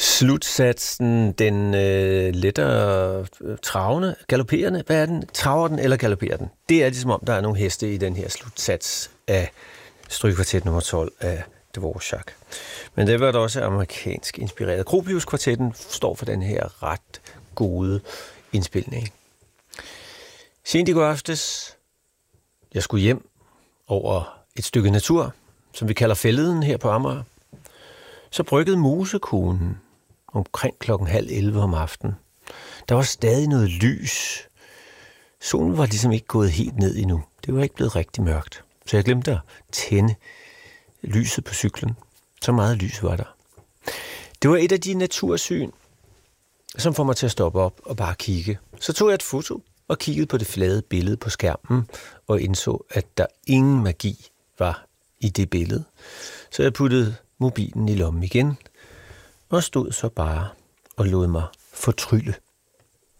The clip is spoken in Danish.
Slutsatsen, den lettere travende, galopperende, hvad er den? Traver den eller galopperer den? Det er ligesom om, der er nogle heste i den her slutsats af strygekvartet nummer 12 af Dvorak. Men det var da også amerikansk inspireret. Gropius-kvartetten står for den her ret gode indspilning. Sent i går aftes, jeg skulle hjem over et stykke natur, som vi kalder Fælleden her på Amager. Så bryggede musekonen omkring 10:30 om aftenen. Der var stadig noget lys. Solen var ligesom ikke gået helt ned endnu. Det var ikke blevet rigtig mørkt. Så jeg glemte at tænde lyset på cyklen. Så meget lys var der. Det var et af de natursyn, som får mig til at stoppe op og bare kigge. Så tog jeg et foto og kiggede på det flade billede på skærmen og indså, at der ingen magi var i det billede. Så jeg puttede mobilen i lommen igen og stod så bare og lod mig fortrylle.